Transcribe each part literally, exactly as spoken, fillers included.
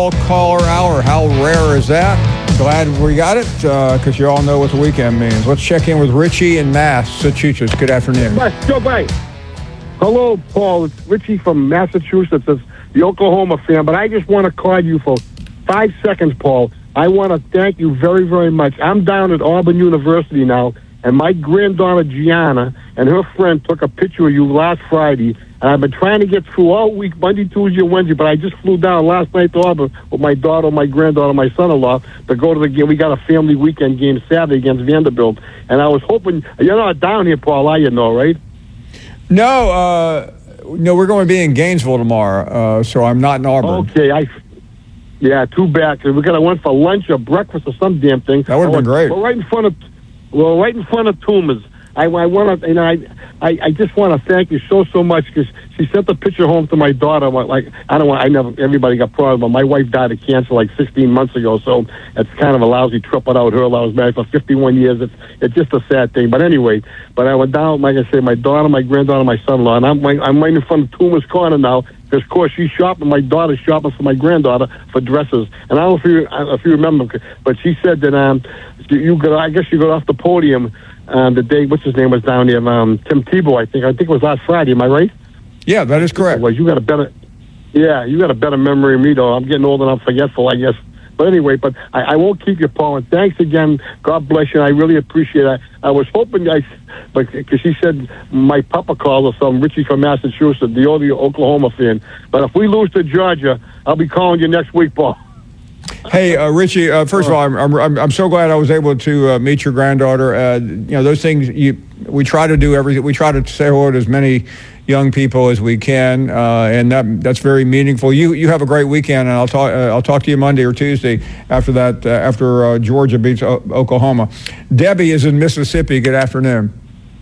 baseball caller hour. How rare is that? Glad we got it, because uh, you all know what the weekend means. Let's check in with Richie in Massachusetts. Good afternoon. Joe Biden. Hello, Paul. It's Richie from Massachusetts. It's the Oklahoma fan, but I just want to call you for five seconds, Paul. I want to thank you very, very much. I'm down at Auburn University now, and my granddaughter Gianna and her friend took a picture of you last Friday, and I've been trying to get through all week, Monday, Tuesday, and Wednesday, but I just flew down last night to Auburn with my daughter, my granddaughter, my son-in-law to go to the game. We got a family weekend game Saturday against Vanderbilt, and I was hoping, you're not down here, Paul, are you, know, right? No, uh, no, we're going to be in Gainesville tomorrow, uh, so I'm not in Auburn. Okay, I... Yeah, too bad. Cause we got to went for lunch or breakfast or some damn thing. That would have been great. We're right in front of, well, right in front of Toomer's. I, I want to, you know, I, I, I just want to thank you so, so much because she sent the picture home to my daughter. Like, I don't want, I never, everybody got problems, but my wife died of cancer like sixteen months ago, so it's kind of a lousy trip without her. I was married for fifty-one years. It's, it's just a sad thing. But anyway, but I went down, like I say, my daughter, my granddaughter, my son-in-law, and I'm, I'm right in front of Toomer's Corner now. Because, of course, she's shopping. My daughter's shopping for my granddaughter for dresses. And I don't know if you, if you remember, but she said that um, you got, I guess you got off the podium um, the day, what's his name was down there, um, Tim Tebow, I think. I think it was last Friday. Am I right? Yeah, that is correct. Well, you got a better, yeah, you got a better memory than me, though. I'm getting old and I'm forgetful, I guess. But anyway, but I, I won't keep you, Paul. And thanks again. God bless you. And I really appreciate it. I, I was hoping, I, but because she said my papa called or something, Richie from Massachusetts, the only Oklahoma fan. But if we lose to Georgia, I'll be calling you next week, Paul. Hey, uh, Richie. Uh, first of all, I'm, I'm I'm so glad I was able to uh, meet your granddaughter. Uh, you know, those things. You we try to do everything. We try to say hello to as many young people as we can, uh, and that that's very meaningful. You you have a great weekend, and I'll talk uh, I'll talk to you Monday or Tuesday after that uh, after uh, Georgia beats o- Oklahoma. Debbie is in Mississippi. Good afternoon.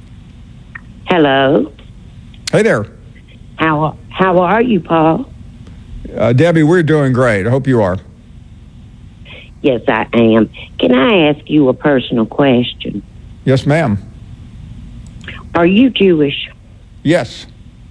Hello. Hey there. How how are you, Paul? Uh, Debbie, we're doing great. I hope you are. Yes, I am. Can I ask you a personal question? Yes, ma'am. Are you Jewish? Yes.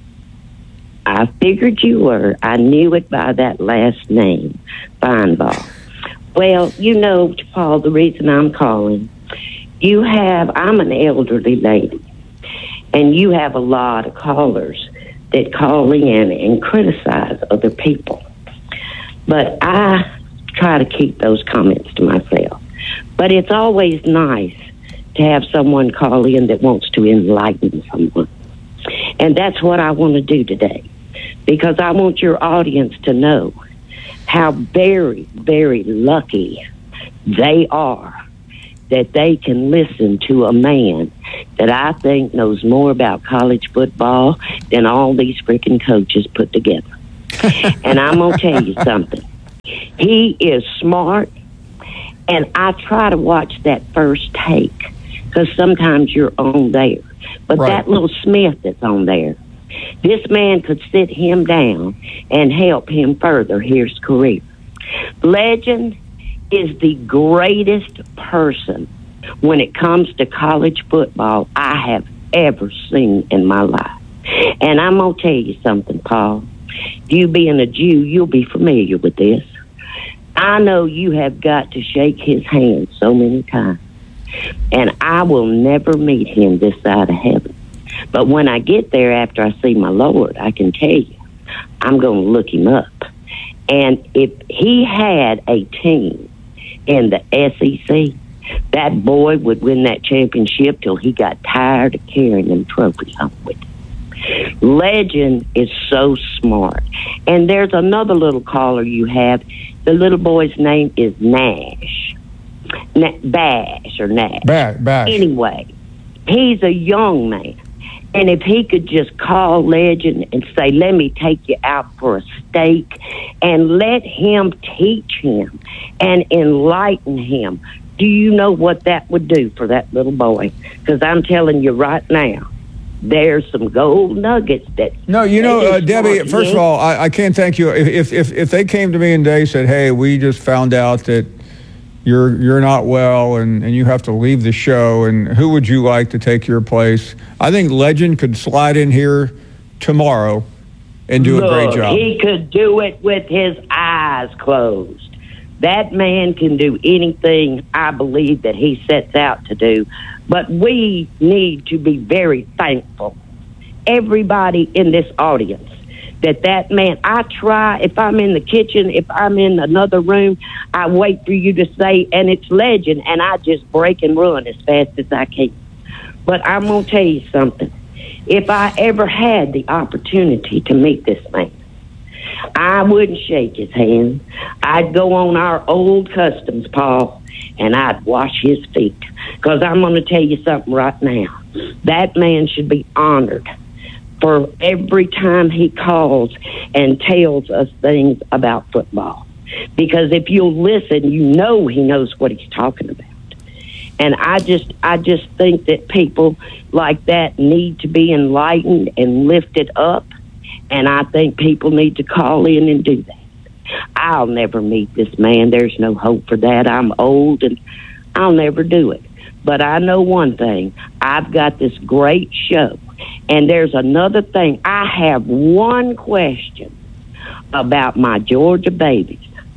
I figured you were. I knew it by that last name, Feinbaugh. Well, you know, Paul, the reason I'm calling, you have, I'm an elderly lady, and you have a lot of callers that call in and criticize other people. But I try to keep those comments to myself. But it's always nice to have someone call in that wants to enlighten someone. And that's what I want to do today, because I want your audience to know how very, very lucky they are that they can listen to a man that I think knows more about college football than all these freaking coaches put together. And I'm going to tell you something. He is smart, and I try to watch that first take, because sometimes you're on there. But right. That little Smith that's on there, this man could sit him down and help him further his career. Legend is the greatest person when it comes to college football I have ever seen in my life. And I'm going to tell you something, Paul. You being a Jew, you'll be familiar with this. I know you have got to shake his hand so many times, and I will never meet him this side of heaven. But when I get there after I see my Lord, I can tell you, I'm going to look him up. And if he had a team in the S E C, that boy would win that championship till he got tired of carrying them trophies home with him. Legend is so smart. And there's another little caller you have. The little boy's name is Nash. Na- Bash or Nash. Bash, Bash. Anyway, he's a young man. And if he could just call Legend and say, let me take you out for a steak, and let him teach him and enlighten him, do you know what that would do for that little boy? Because I'm telling you right now, there's some gold nuggets that... No, you know, uh, Debbie, first of all, I, I can't thank you. If, if if they came to me and they said, hey, we just found out that you're you're not well and, and you have to leave the show, and who would you like to take your place? I think Legend could slide in here tomorrow and do Look, a great job. He could do it with his eyes closed. That man can do anything I believe that he sets out to do. But we need to be very thankful, everybody in this audience, that that man, I try, if I'm in the kitchen, if I'm in another room, I wait for you to say, and it's legend, and I just break and run as fast as I can. But I'm going to tell you something. If I ever had the opportunity to meet this man, I wouldn't shake his hand. I'd go on our old customs, Paul, and I'd wash his feet. Because I'm going to tell you something right now. That man should be honored for every time he calls and tells us things about football. Because if you'll listen, you know he knows what he's talking about. And I just I just think that people like that need to be enlightened and lifted up. And I think people need to call in and do that. I'll never meet this man. There's no hope for that. I'm old and I'll never do it. But I know one thing. I've got this great show. And there's another thing. I have one question about my Georgia babies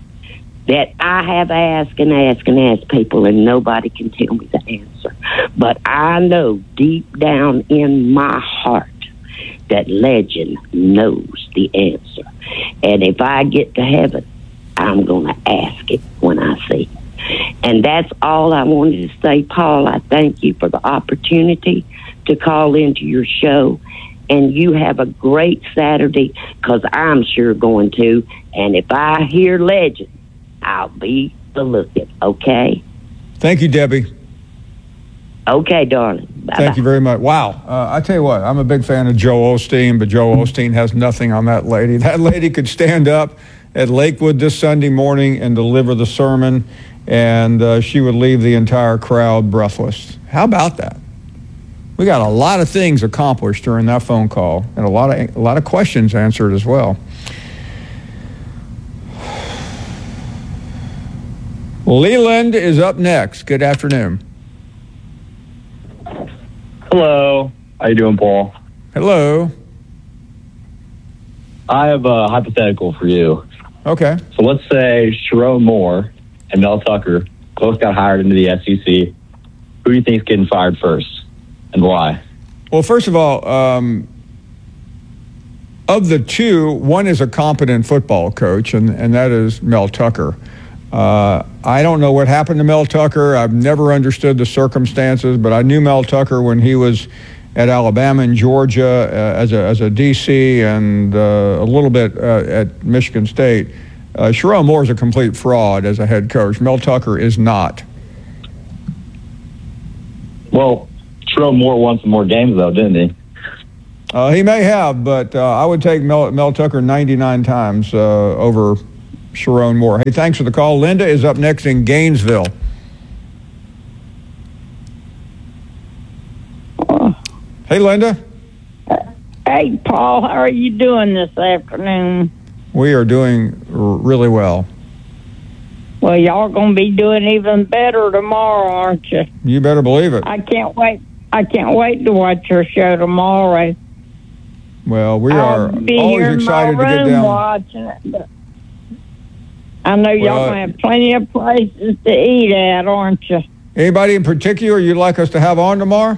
that I have asked and asked and asked people, and nobody can tell me the answer. But I know deep down in my heart that legend knows the answer. And if I get to heaven, I'm going to ask it when I see it. And that's all I wanted to say, Paul. I thank you for the opportunity to call into your show. And you have a great Saturday, because I'm sure going to. And if I hear legend, I'll be the lookout, okay? Thank you, Debbie. Okay, darling. Bye-bye. Thank you very much. Wow. Uh, I tell you what, I'm a big fan of Joe Osteen, but Joe Osteen has nothing on that lady. That lady could stand up at Lakewood this Sunday morning and deliver the sermon, and uh, she would leave the entire crowd breathless. How about that? We got a lot of things accomplished during that phone call, and a lot of a lot of questions answered as well. Leland is up next. Good afternoon. Hello. How you doing, Paul? Hello. I have a hypothetical for you. Okay. So let's say Sharon Moore and Mel Tucker both got hired into the S E C. Who do you think is getting fired first, and why? Well, first of all, um, of the two, one is a competent football coach, and, and that is Mel Tucker. Uh, I don't know what happened to Mel Tucker. I've never understood the circumstances, but I knew Mel Tucker when he was at Alabama and Georgia uh, as a as a D C and uh, a little bit uh, at Michigan State. Uh, Sherrone Moore is a complete fraud as a head coach. Mel Tucker is not. Well, Sharon Moore won some more games, though, didn't he? Uh, he may have, but uh, I would take Mel, Mel Tucker ninety-nine times uh, over Sherrone Moore. Hey, thanks for the call. Linda is up next in Gainesville. Hey, Linda. Hey, Paul, how are you doing this afternoon? We are doing r- really well. Well, y'all going to be doing even better tomorrow, aren't you? You better believe it. I can't wait. I can't wait to watch your show tomorrow. Well, we I'll are be always here in excited my to get room down. watching it. But I know y'all Well, going to have plenty of places to eat at, aren't you? Anybody in particular you'd like us to have on tomorrow?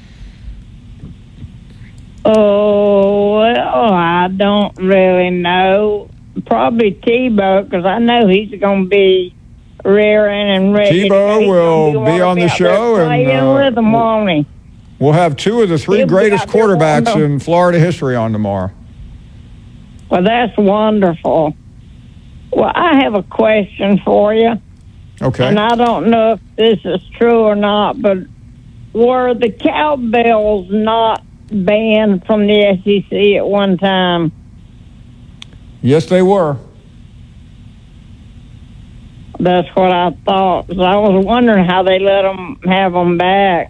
Oh, well, I don't really know. Probably Tebow, because I know he's going to be rearing and ready. Tebow will be on the show, and playing uh, with them, won't he? we'll have two of the three He'll be greatest out there quarterbacks on the- in Florida history on tomorrow. Well, that's wonderful. Well, I have a question for you, Okay. and I don't know if this is true or not, but were the cowbells not banned from the S E C at one time? Yes, they were. That's what I thought. So I was wondering how they let them have them back.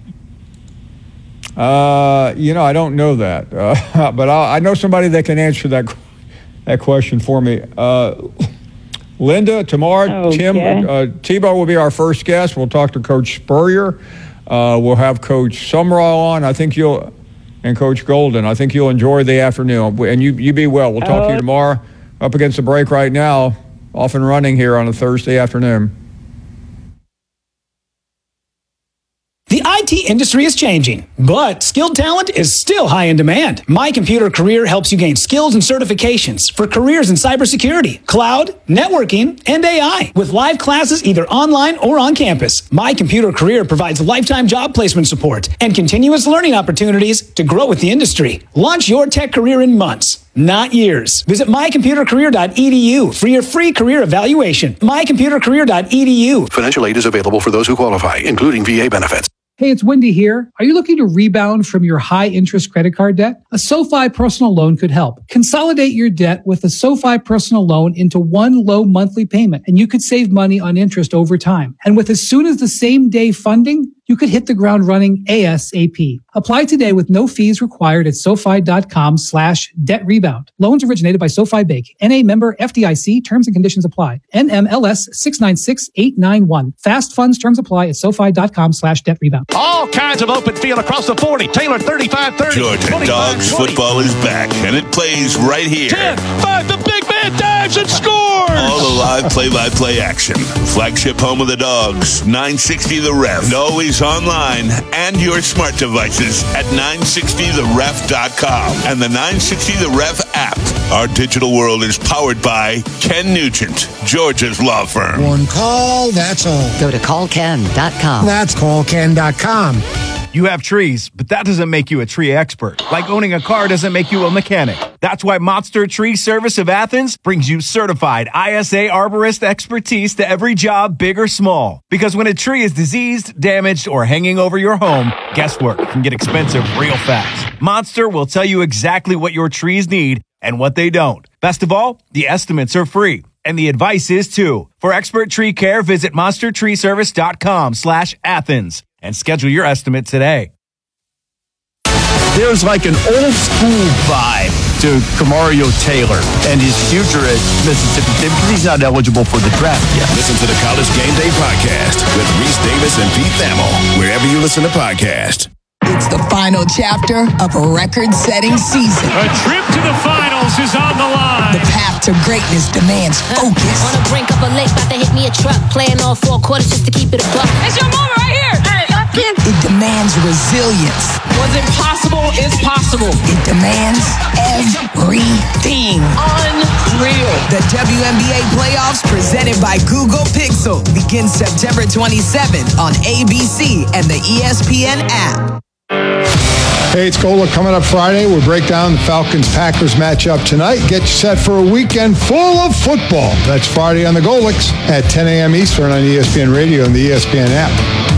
Uh, you know, I don't know that, uh, but I, I know somebody that can answer that that question for me. Uh, Linda, tomorrow, Okay. Tim uh, Tebow will be our first guest. We'll talk to Coach Spurrier. Uh, we'll have Coach Summerall on. I think you'll and Coach Golden. I think you'll enjoy the afternoon. And you, you be well. We'll talk to you tomorrow. Up against the break right now, off and running here on a Thursday afternoon. The I T industry is changing, but skilled talent is still high in demand. My Computer Career helps you gain skills and certifications for careers in cybersecurity, cloud, networking, and A I. With live classes either online or on campus, My Computer Career provides lifetime job placement support and continuous learning opportunities to grow with the industry. Launch your tech career in months, not years. Visit my computer career dot e d u for your free career evaluation. my computer career dot e d u. Financial aid is available for those who qualify, including V A benefits. Hey, it's Wendy here. Are you looking to rebound from your high-interest credit card debt? A SoFi personal loan could help. Consolidate your debt with a SoFi personal loan into one low monthly payment, and you could save money on interest over time. And with as soon as the same day funding, you could hit the ground running ASAP. Apply today with no fees required at SoFi.com slash debt rebound. Loans originated by SoFi Bank. N A member F D I C. Terms and conditions apply. N M L S six nine six eight nine one. Fast funds terms apply at SoFi.com slash debt rebound. All kinds of open field across the forty. Taylor thirty-five thirty. Georgia Dogs football is back, and it plays right here. ten five, the big man dives and scores! All the live play-by-play action. Flagship home of the Dogs, nine sixty The Ref. And always online and your smart devices at nine sixty the ref dot com and the nine sixty The Ref app. Our digital world is powered by Ken Nugent, Georgia's law firm. One call, that's all. Go to call ken dot com. That's call ken dot com. You have trees, but that doesn't make you a tree expert. Like owning a car doesn't make you a mechanic. That's why Monster Tree Service of Athens brings you certified I S A arborist expertise to every job, big or small. Because when a tree is diseased, damaged, or hanging over your home, guesswork can get expensive real fast. Monster will tell you exactly what your trees need and what they don't. Best of all, the estimates are free. And the advice is too. For expert tree care, visit monster tree service dot com slash Athens and schedule your estimate today. There's like an old school vibe to Kamario Taylor and his future at Mississippi State because he's not eligible for the draft yet. Listen to the College Game Day podcast with Reese Davis and Pete Thamel, wherever you listen to podcasts. It's the final chapter of a record-setting season. A trip to the finals is on the line. The path to greatness demands focus. On the brink of a lake, about to hit me a truck. Playing all four quarters just to keep it a buck. It's your moment right here. Hey, I can't. It demands resilience. What's impossible is possible. It demands everything. Unreal. The W N B A playoffs presented by Google Pixel begins September twenty-seventh on A B C and the E S P N app. Hey, it's Gola coming up Friday. We'll break down the Falcons-Packers matchup tonight. Get you set for a weekend full of football. That's Friday on the Golix at ten a.m. Eastern on E S P N Radio and the E S P N app.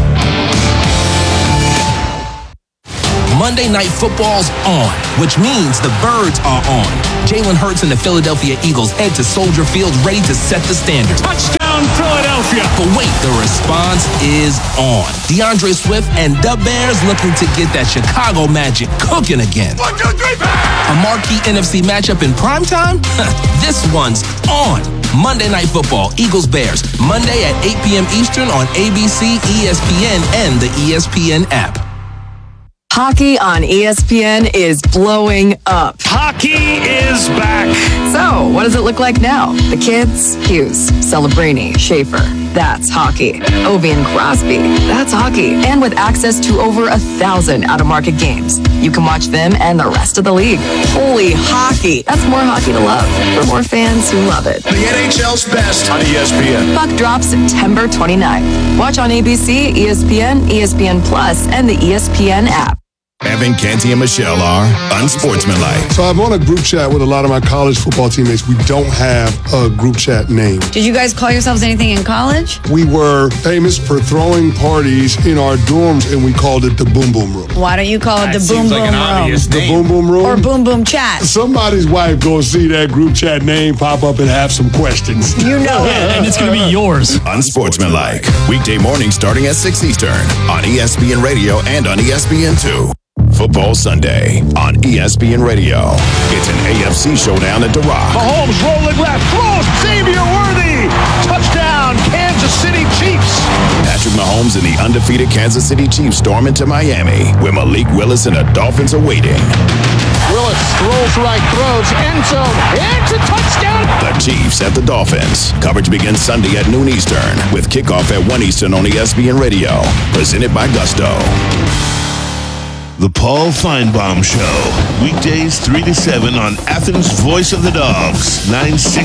Monday Night Football's on, which means the Birds are on. Jalen Hurts and the Philadelphia Eagles head to Soldier Field ready to set the standard. Touchdown, Philadelphia! But wait, the response is on. DeAndre Swift and the Bears looking to get that Chicago magic cooking again. One, two, three, A marquee N F C matchup in primetime? This one's on. Monday Night Football, Eagles-Bears, Monday at eight p.m. Eastern on A B C, E S P N, and the E S P N app. Hockey on E S P N is blowing up. Hockey is back. So, what does it look like now? The kids? Hughes, Celebrini, Schaefer. That's hockey. Ovi and Crosby. That's hockey. And with access to over a thousand out-of-market games, you can watch them and the rest of the league. Holy hockey. That's more hockey to love for more fans who love it. The N H L's best on E S P N. Puck drops September twenty-ninth. Watch on A B C, E S P N, E S P N Plus, and the E S P N app. Evan, Canty, and Michelle are unsportsmanlike. So I'm on a group chat with a lot of my college football teammates. We don't have a group chat name. Did you guys call yourselves anything in college? We were famous for throwing parties in our dorms, and we called it the Boom Boom Room. Why don't you call it that the Boom Boom like Room? The Boom Boom Room? Or Boom Boom Chat. Somebody's wife go see that group chat name pop up and have some questions. You know it. And it's going to be yours. Unsportsmanlike. Weekday morning starting at six Eastern on E S P N Radio and on E S P N two. Football Sunday on E S P N Radio. It's an A F C showdown at the Rock. Mahomes rolling left, throws, Xavier Worthy, touchdown, Kansas City Chiefs. Patrick Mahomes and the undefeated Kansas City Chiefs storm into Miami, where Malik Willis and the Dolphins are waiting. Willis strolls right, throws, end zone, it's a touchdown! The Chiefs at the Dolphins. Coverage begins Sunday at noon Eastern, with kickoff at one Eastern on E S P N Radio. Presented by Gusto. The Paul Feinbaum Show. Weekdays three to seven on Athens' Voice of the Dogs, nine sixty